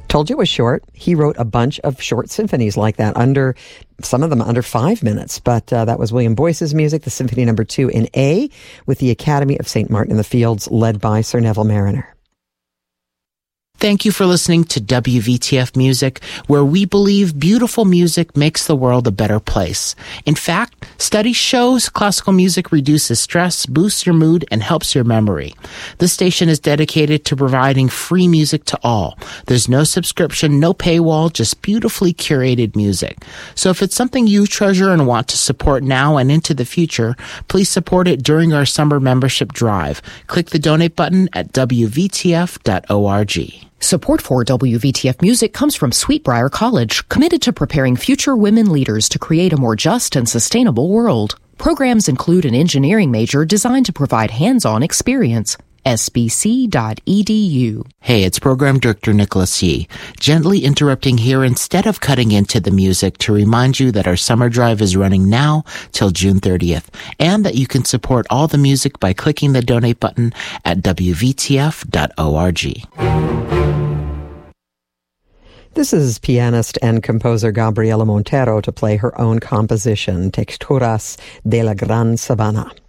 Told you it was short. He wrote a bunch of short symphonies like that, some of them under 5 minutes. But that was William Boyce's music, the Symphony No. 2 in A, with the Academy of St. Martin in the Fields, led by Sir Neville Marriner. Thank you for listening to WVTF Music, where we believe beautiful music makes the world a better place. In fact, studies shows classical music reduces stress, boosts your mood, and helps your memory. This station is dedicated to providing free music to all. There's no subscription, no paywall, just beautifully curated music. So if it's something you treasure and want to support now and into the future, please support it during our summer membership drive. Click the donate button at wvtf.org. Support for WVTF Music comes from Sweetbriar College, committed to preparing future women leaders to create a more just and sustainable world. Programs include an engineering major designed to provide hands-on experience. sbc.edu. Hey, it's Program Director Nicholas Yee, gently interrupting here instead of cutting into the music to remind you that our summer drive is running now till June 30th, and that you can support all the music by clicking the donate button at wvtf.org. This is pianist and composer Gabriela Montero to play her own composition, Texturas de la Gran Sabana.